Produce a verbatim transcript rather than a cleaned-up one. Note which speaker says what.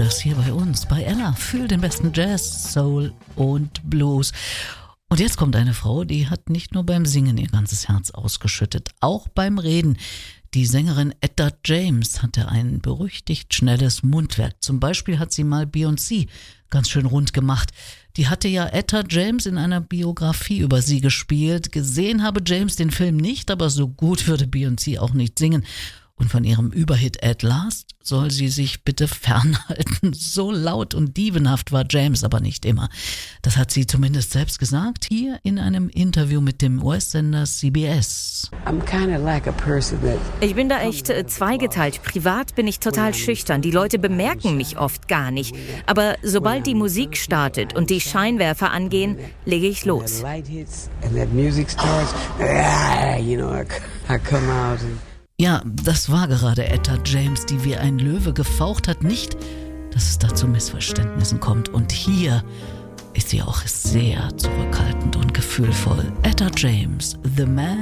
Speaker 1: das hier bei uns, bei Ella. Fühl den besten Jazz, Soul und Blues. Und jetzt kommt eine Frau, die hat nicht nur beim Singen ihr ganzes Herz ausgeschüttet, auch beim Reden. Die Sängerin Etta James hatte ein berüchtigt schnelles Mundwerk. Zum Beispiel hat sie mal Beyoncé ganz schön rund gemacht. Die hatte ja Etta James in einer Biografie über sie gespielt. Gesehen habe James den Film nicht, aber so gut würde Beyoncé auch nicht singen. Und von ihrem Überhit At Last soll sie sich bitte fernhalten. So laut und dievenhaft war James aber nicht immer. Das hat sie zumindest selbst gesagt, hier in einem Interview mit dem U S-Sender C B S.
Speaker 2: Ich bin da echt äh, zweigeteilt. Privat bin ich total schüchtern. Die Leute bemerken mich oft gar nicht. Aber sobald die Musik startet und die Scheinwerfer angehen, lege ich los.
Speaker 1: Ja, das war gerade Etta James, die wie ein Löwe gefaucht hat. Nicht, dass es da zu Missverständnissen kommt. Und hier ist sie auch sehr zurückhaltend und gefühlvoll. Etta James, The Man